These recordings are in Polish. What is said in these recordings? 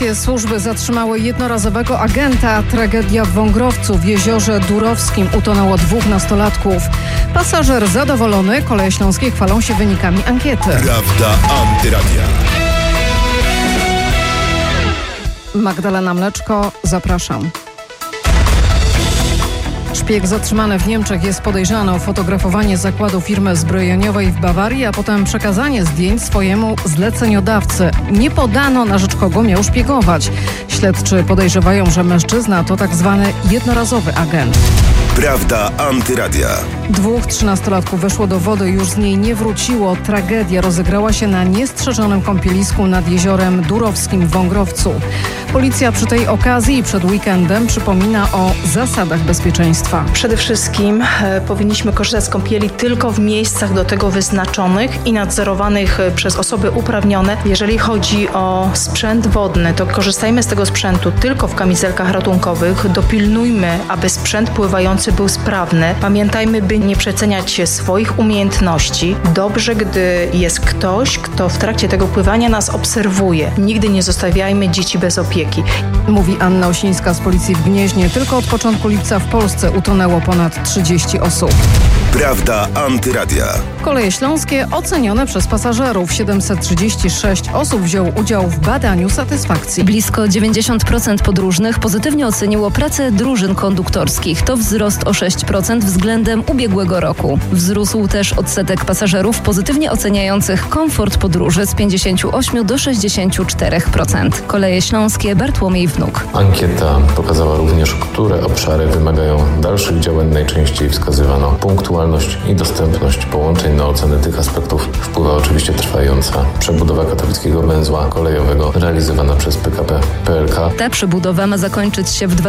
Służby zatrzymały jednorazowego agenta. Tragedia w Wągrowcu w Jeziorze Durowskim. Utonęło 2 nastolatków. Pasażer zadowolony. Koleje Śląskie chwalą się wynikami ankiety. Prawda Antyradia. Magdalena Mleczko, zapraszam. Szpieg zatrzymany w Niemczech jest podejrzany o fotografowanie zakładu firmy zbrojeniowej w Bawarii, a potem przekazanie zdjęć swojemu zleceniodawcy. Nie podano, na rzecz kogo miał szpiegować. Śledczy podejrzewają, że mężczyzna to tak zwany jednorazowy agent. Prawda Antyradia. 2 13-latków weszło do wody, już z niej nie wróciło. Tragedia rozegrała się na niestrzeżonym kąpielisku nad jeziorem Durowskim w Wągrowcu. Policja przy tej okazji i przed weekendem przypomina o zasadach bezpieczeństwa. Przede wszystkim powinniśmy korzystać z kąpieli tylko w miejscach do tego wyznaczonych i nadzorowanych przez osoby uprawnione. Jeżeli chodzi o sprzęt wodny, to korzystajmy z tego sprzętu tylko w kamizelkach ratunkowych. Dopilnujmy, aby sprzęt pływający był sprawny. Pamiętajmy, by nie przeceniać swoich umiejętności. Dobrze, gdy jest ktoś, kto w trakcie tego pływania nas obserwuje. Nigdy nie zostawiajmy dzieci bez opieki. Mówi Anna Osińska z Policji w Gnieźnie. Tylko od początku lipca w Polsce utonęło ponad 30 osób. Prawda Antyradia. Koleje Śląskie ocenione przez pasażerów. 736 osób wzięło udział w badaniu satysfakcji. Blisko 90% podróżnych pozytywnie oceniło pracę drużyn konduktorskich. To wzrost o 6% względem ubiegłego roku. Wzrósł też odsetek pasażerów pozytywnie oceniających komfort podróży z 58 do 64%. Koleje Śląskie, Bartłomiej Wnuk. Ankieta pokazała również, które obszary wymagają dalszych działań. Najczęściej wskazywano punktualność i dostępność połączeń. Na ocenę tych aspektów wpływa oczywiście trwająca przebudowa katowickiego węzła kolejowego realizowana przez PKP PLK. Ta przebudowa ma zakończyć się w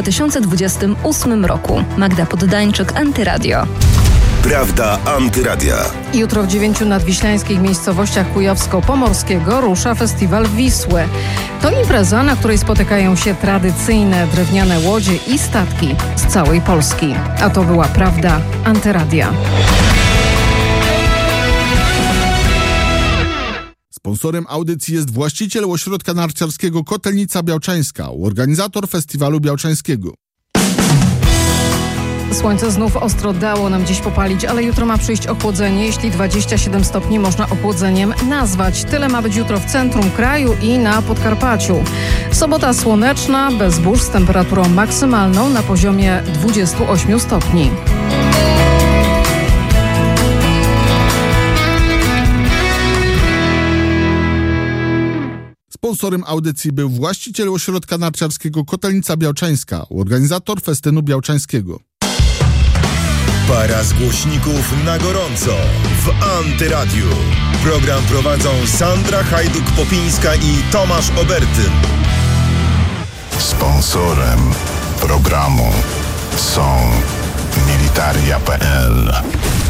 2028 roku. Magda Poddańczyk, Antyradio. Prawda Antyradia. Jutro w 9 nadwiślańskich miejscowościach Kujawsko-Pomorskiego rusza festiwal Wisły. To impreza, na której spotykają się tradycyjne drewniane łodzie i statki z całej Polski. A to była Prawda Antyradia. Sponsorem audycji jest właściciel ośrodka narciarskiego Kotelnica Białczańska, organizator festiwalu białczańskiego. Słońce znów ostro dało nam dziś popalić, ale jutro ma przyjść ochłodzenie. Jeśli 27 stopni można ochłodzeniem nazwać. Tyle ma być jutro w centrum kraju i na Podkarpaciu. Sobota słoneczna, bez burz, z temperaturą maksymalną na poziomie 28 stopni. Sponsorem audycji był właściciel ośrodka narciarskiego Kotelnica Białczańska, organizator festynu białczańskiego. Para z głośników na gorąco w Antyradiu. Program prowadzą Sandra Hajduk-Popińska i Tomasz Obertyn. Sponsorem programu są Militaria.pl.